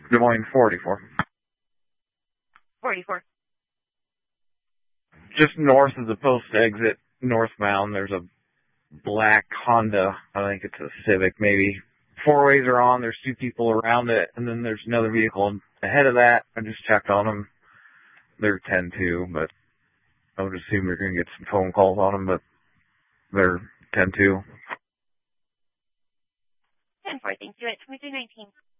Des Moines 44. 44. Just north of the post exit, northbound, there's a black Honda. I think it's a Civic, maybe. Four ways are on. There's two people around it, and then there's another vehicle ahead of that. I just checked on them. They're 10-2, but I would assume you're going to get some phone calls on them, but they're 10-2. 10-4, thank you. At 2319.